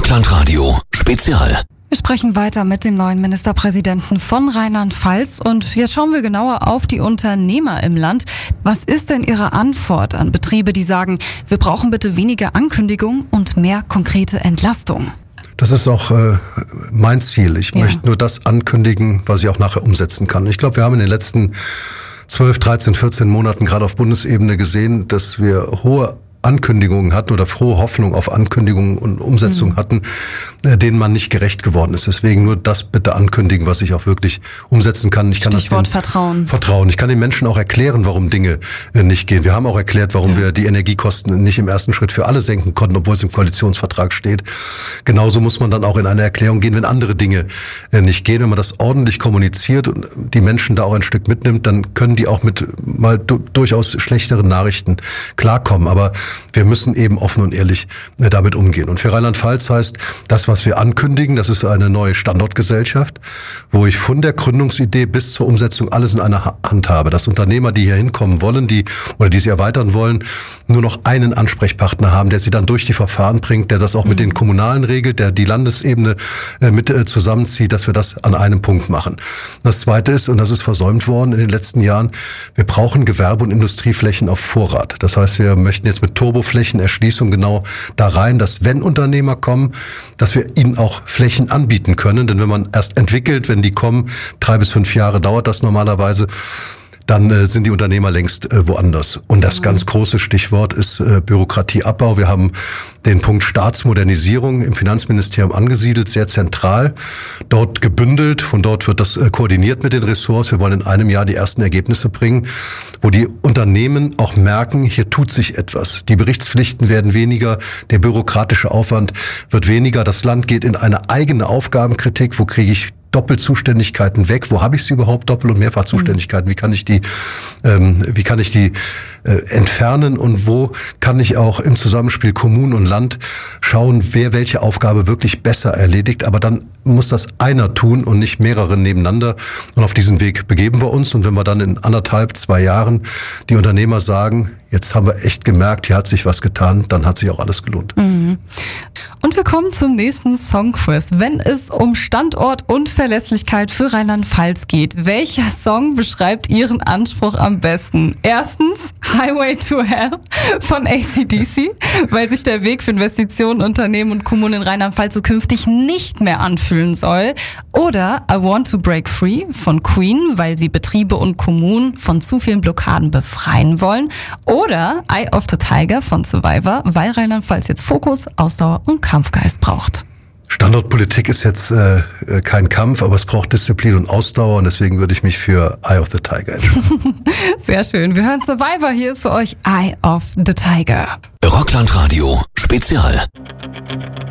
Rockland Radio Spezial. Wir sprechen weiter mit dem neuen Ministerpräsidenten von Rheinland-Pfalz und jetzt schauen wir genauer auf die Unternehmer im Land. Was ist denn Ihre Antwort an Betriebe, die sagen, wir brauchen bitte weniger Ankündigung und mehr konkrete Entlastung? Das ist auch mein Ziel. Ich möchte nur das ankündigen, was ich auch nachher umsetzen kann. Ich glaube, wir haben in den letzten 12, 13, 14 Monaten gerade auf Bundesebene gesehen, dass wir hohe Ankündigungen hatten oder frohe Hoffnung auf Ankündigungen und Umsetzung hatten, denen man nicht gerecht geworden ist. Deswegen nur das bitte ankündigen, was ich auch wirklich umsetzen kann. Ich kann Stichwort Vertrauen. Vertrauen. Ich kann den Menschen auch erklären, warum Dinge nicht gehen. Wir haben auch erklärt, warum wir die Energiekosten nicht im ersten Schritt für alle senken konnten, obwohl es im Koalitionsvertrag steht. Genauso muss man dann auch in eine Erklärung gehen, wenn andere Dinge nicht gehen. Wenn man das ordentlich kommuniziert und die Menschen da auch ein Stück mitnimmt, dann können die auch mit mal durchaus schlechteren Nachrichten klarkommen. Aber wir müssen eben offen und ehrlich damit umgehen. Und für Rheinland-Pfalz heißt, das, was wir ankündigen, das ist eine neue Standortgesellschaft, wo ich von der Gründungsidee bis zur Umsetzung alles in einer Hand habe. Dass Unternehmer, die hier hinkommen wollen, die sie erweitern wollen, nur noch einen Ansprechpartner haben, der sie dann durch die Verfahren bringt, der das auch mit den Kommunalen regelt, der die Landesebene mit zusammenzieht, dass wir das an einem Punkt machen. Das Zweite ist, und das ist versäumt worden in den letzten Jahren, wir brauchen Gewerbe- und Industrieflächen auf Vorrat. Das heißt, wir möchten jetzt mit Turboflächenerschließung genau da rein, dass wenn Unternehmer kommen, dass wir ihnen auch Flächen anbieten können. Denn wenn man erst entwickelt, wenn die kommen, 3 bis 5 Jahre dauert das normalerweise, dann sind die Unternehmer längst woanders. Und das ganz große Stichwort ist Bürokratieabbau. Wir haben den Punkt Staatsmodernisierung im Finanzministerium angesiedelt, sehr zentral, dort gebündelt. Von dort wird das koordiniert mit den Ressorts. Wir wollen in einem Jahr die ersten Ergebnisse bringen, wo die Unternehmen auch merken, hier tut sich etwas. Die Berichtspflichten werden weniger, der bürokratische Aufwand wird weniger. Das Land geht in eine eigene Aufgabenkritik. Wo kriege ich Doppelzuständigkeiten weg? Wo habe ich sie überhaupt? Doppel- und Mehrfachzuständigkeiten? Wie kann ich die entfernen? Und wo kann ich auch im Zusammenspiel Kommunen und Land schauen, wer welche Aufgabe wirklich besser erledigt? Aber dann muss das einer tun und nicht mehrere nebeneinander. Und auf diesen Weg begeben wir uns. Und wenn wir dann in 1,5, 2 Jahren die Unternehmer sagen, jetzt haben wir echt gemerkt, hier hat sich was getan, dann hat sich auch alles gelohnt. Und wir kommen zum nächsten Songquiz. Wenn es um Standort und Verlässlichkeit für Rheinland-Pfalz geht, welcher Song beschreibt Ihren Anspruch am besten? Erstens Highway to Hell von AC/DC, weil sich der Weg für Investitionen, Unternehmen und Kommunen in Rheinland-Pfalz zukünftig nicht mehr anfühlen soll. Oder I Want to Break Free von Queen, weil sie Betriebe und Kommunen von zu vielen Blockaden befreien wollen. Oder Eye of the Tiger von Survivor, weil Rheinland-Pfalz jetzt Fokus, Ausdauer und Kampfgeist braucht. Standortpolitik ist jetzt kein Kampf, aber es braucht Disziplin und Ausdauer und deswegen würde ich mich für Eye of the Tiger entscheiden. Sehr schön. Wir hören Survivor. Hier ist für euch Eye of the Tiger. Rockland Radio Spezial.